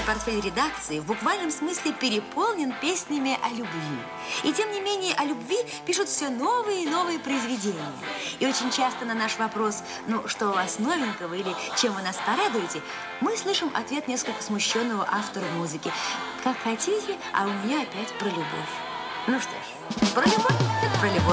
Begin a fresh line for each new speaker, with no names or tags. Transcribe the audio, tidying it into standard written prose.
портфель редакции в буквальном смысле переполнен песнями о любви. И тем не менее о любви пишут все новые и новые произведения. И очень часто на наш вопрос, ну, что у вас новенького или чем вы нас порадуете, мы слышим ответ несколько смущенного автора музыки. Как хотите, а у меня опять про любовь. Ну что ж, про любовь, так про любовь.